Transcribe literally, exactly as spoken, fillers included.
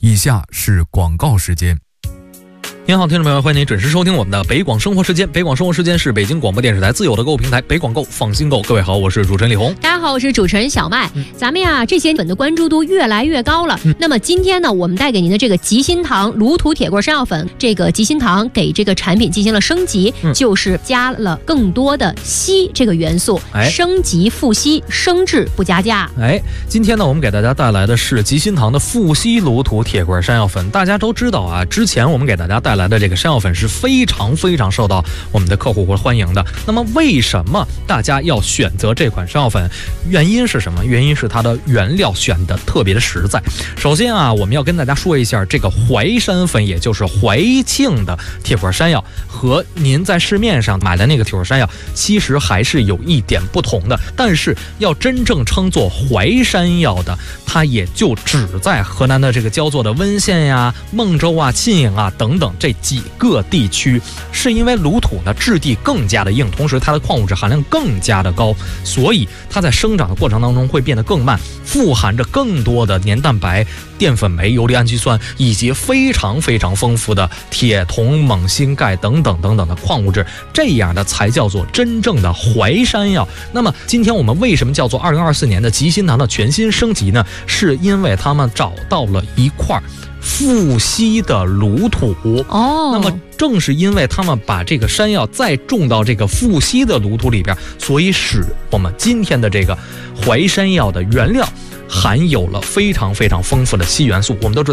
以下是广告时间。 您好，听众朋友，欢迎您准时收听我们的北广生活时间。北广生活时间是北京广播电视台自有的购物平台北广购，放心购。各位好，我是主持人李红。 大家好，我是主持人小麦。 嗯、 咱们呀这些粉的关注度越来越高了。嗯、那么今天呢，我们带给您的这个吉心堂卤土铁棍山药粉，这个吉心堂给这个产品进行了升级，嗯、就是加了更多的硒这个元素， 哎、 升级复硒，升质不加价。 哎，今天呢，我们给大家带来的是吉心堂的复硒卤土铁棍山药粉。大家都知道啊，之前我们给大家带来的这个山药粉是非常非常受到我们的客户欢迎的。那么为什么大家要选择这款山药粉？原因是什么？原因是它的原料选的特别的实在。首先啊，我们要跟大家说一下，这个淮山粉，也就是怀庆的铁棍山药，和您在市面上买的那个铁棍山药其实还是有一点不同的。但是要真正称作淮山药的，它也就只在河南的这个焦作的温县呀、孟州啊、沁营啊等等这几个地区，是因为卤土呢质地更加的硬，同时它的矿物质含量更加的高，所以它在生长的过程当中会变得更慢，富含着更多的黏蛋白、淀粉酶、游离氨基酸以及非常非常丰富的铁、铜、锰、锌、钙等等等等的矿物质，这样的才叫做真正的淮山药。那么今天我们为什么叫做二零二四年的吉心堂的全新升级呢？是因为他们找到了一块复硒的卤土哦， 那么正是因为他们把这个山药再种到这个复硒的卤土里边，所以使我们今天的这个淮山药的原料含有了非常非常丰富的硒元素。我们都知道